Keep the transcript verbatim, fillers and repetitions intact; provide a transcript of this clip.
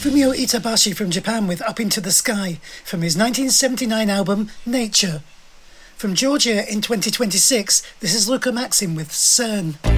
Fumio Itabashi from Japan with Up Into the Sky from his nineteen seventy-nine album Nature. From Georgia in twenty twenty-six, this is Luca Maxim with CERN.